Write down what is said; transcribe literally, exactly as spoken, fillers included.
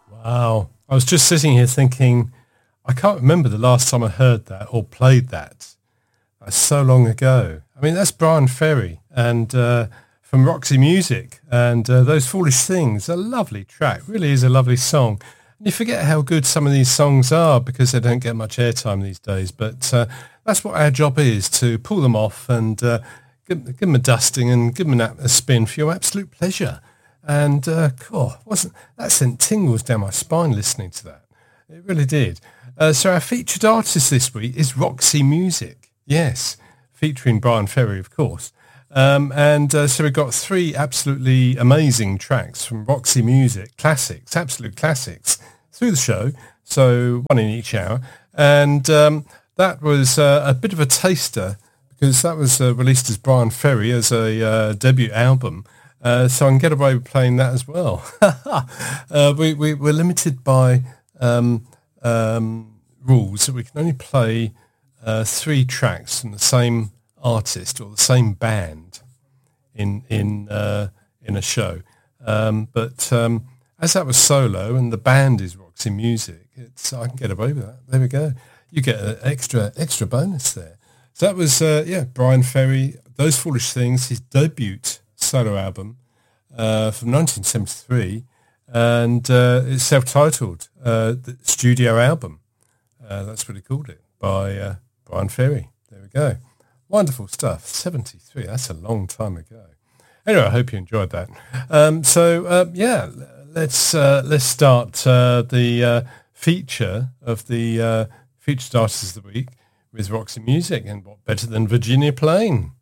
Wow. I was just sitting here thinking, I can't remember the last time I heard that or played that. That's so long ago. I mean, that's Brian Ferry and uh, from Roxy Music, and uh, Those Foolish Things, a lovely track, really is a lovely song. And you forget how good some of these songs are because they don't get much airtime these days, but uh, that's what our job is, to pull them off and uh, give, give them a dusting and give them a, a spin for your absolute pleasure. And, uh, God, wasn't that sent tingles down my spine listening to that. It really did. Uh, so our featured artist this week is Roxy Music. Yes, featuring Brian Ferry, of course. Um, and uh, so we've got three absolutely amazing tracks from Roxy Music, classics, absolute classics, through the show. So one in each hour. And um, that was uh, a bit of a taster because that was uh, released as Brian Ferry as a uh, debut album. Uh, so I can get away with playing that as well. uh, we, we, we're limited by um, um, rules that we can only play uh, three tracks from the same artist or the same band in in uh, in a show. Um, but um, as that was solo and the band is Roxy Music, it's I can get away with that. There we go. You get an extra extra bonus there. So that was uh, yeah Brian Ferry, Those Foolish Things, his debut solo album uh, from nineteen seventy-three, and uh, it's self-titled uh, the studio album. Uh, that's what he called it, by uh, Brian Ferry. There we go. Wonderful stuff. seventy-three, that's a long time ago. Anyway, I hope you enjoyed that. Um, so, uh, yeah, let's uh, let's start uh, the uh, feature of the uh, featured artists of the week with Roxy Music, and what better than Virginia Plain?